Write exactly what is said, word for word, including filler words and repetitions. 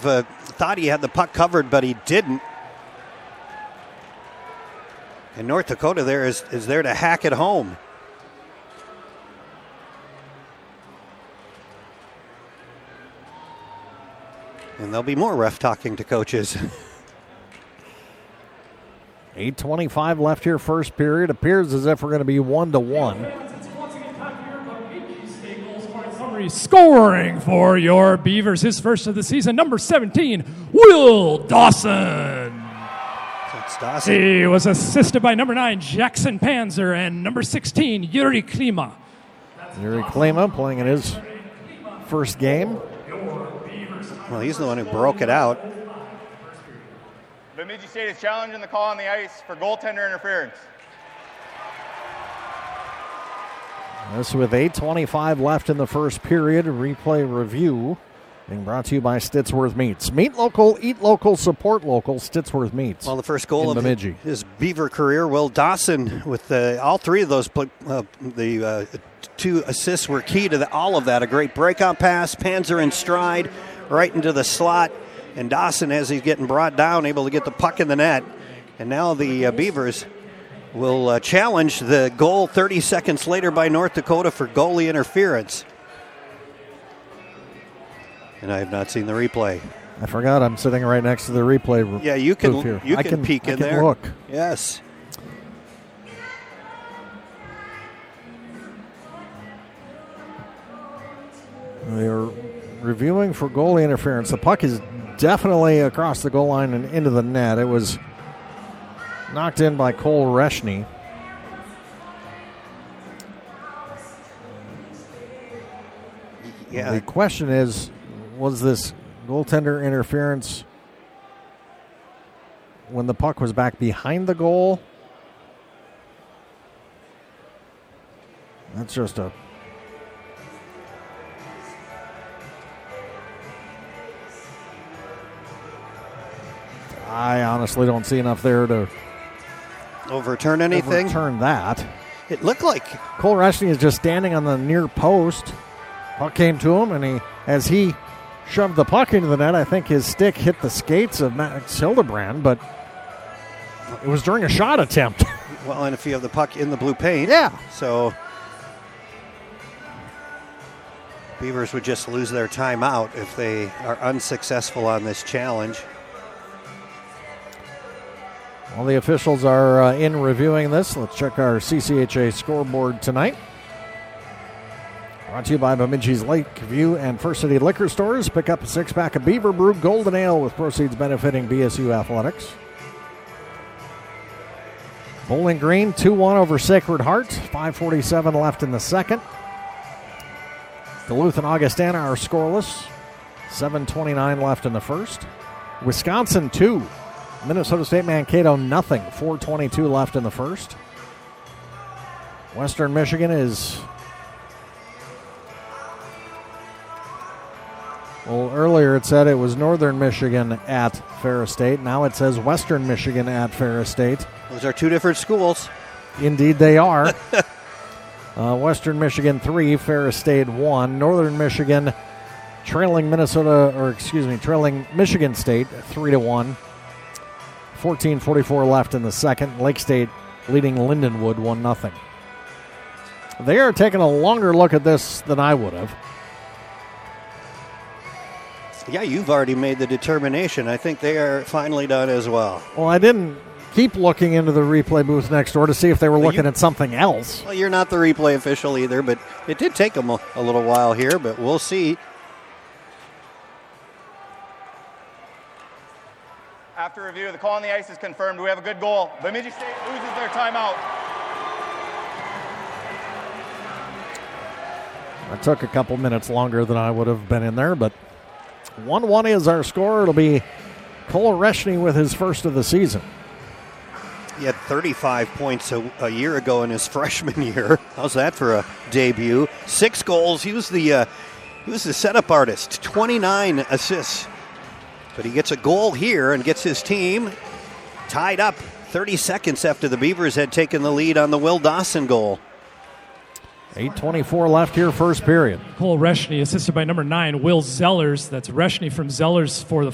of uh, thought he had the puck covered, but he didn't. And North Dakota there is, is there to hack it home. And there'll be more ref talking to coaches. eight twenty-five left here, first period. Appears as if we're going to be one to one. Scoring for your Beavers, his first of the season, number seventeen, Will Dawson. That's Dawson. He was assisted by number nine, Jackson Panzer, and number sixteen, Yuri Klima. Yuri Klima playing in his first game. Well, he's the one who broke it out. Bemidji State is challenging the call on the ice for goaltender interference. This with eight twenty-five left in the first period. Replay review being brought to you by Stittsworth Meats. Meat local, eat local, support local. Stittsworth Meats. Well, the first goal in of Bemidji. his Beaver career, Will Dawson, with uh, all three of those, uh, the uh, two assists were key to the, all of that. A great breakout pass, Panzer in stride, right into the slot, and Dawson, as he's getting brought down, able to get the puck in the net. And now the uh, Beavers will uh, challenge the goal thirty seconds later by North Dakota for goalie interference. And I have not seen the replay. I forgot I'm sitting right next to the replay. Yeah, you can here. you I can, can peek I in can there. Look. Yes. They're reviewing for goalie interference. The puck is definitely across the goal line and into the net. It was knocked in by Cole Reshney. Yeah. The question is, was this goaltender interference when the puck was back behind the goal? That's just a... I honestly don't see enough there to overturn anything. Overturn that. It looked like Cole Reshney is just standing on the near post. Puck came to him, and he, as he shoved the puck into the net, I think his stick hit the skates of Max Hildebrand, but it was during a shot attempt. Well, and if you have the puck in the blue paint, yeah. So Beavers would just lose their timeout if they are unsuccessful on this challenge. Well, the officials are uh, in reviewing this. Let's check our C C H A scoreboard tonight. Brought to you by Bemidji's Lakeview and First City Liquor Stores. Pick up a six-pack of Beaver Brew Golden Ale with proceeds benefiting B S U Athletics. Bowling Green, two one over Sacred Heart. five forty-seven left in the second. Duluth and Augustana are scoreless. seven twenty-nine left in the first. Wisconsin, two. Minnesota State Mankato, nothing. four twenty-two left in the first. Western Michigan is... Well, earlier it said it was Northern Michigan at Ferris State. Now it says Western Michigan at Ferris State. Those are two different schools. Indeed they are. uh, Western Michigan three, Ferris State one. Northern Michigan trailing Minnesota, or excuse me, trailing Michigan State three to one. fourteen forty-four left in the second. Lake State leading Lindenwood one nothing. They are taking a longer look at this than I would have. Yeah, you've already made the determination. I think they are finally done as well. Well, I didn't keep looking into the replay booth next door to see if they were well, looking you, at something else. Well, you're not the replay official either, but it did take them a, a little while here, but we'll see. After review, the call on the ice is confirmed. We have a good goal. Bemidji State loses their timeout. It took a couple minutes longer than I would have been in there, but one one is our score. It'll be Cole Reshney with his first of the season. He had thirty-five points a, a year ago in his freshman year. How's that for a debut? Six goals. He was the uh, he was the setup artist. twenty-nine assists. But he gets a goal here and gets his team tied up thirty seconds after the Beavers had taken the lead on the Will Dawson goal. eight twenty-four left here, first period. Cole Reshney assisted by number nine, Will Zellers. That's Reshney from Zellers for the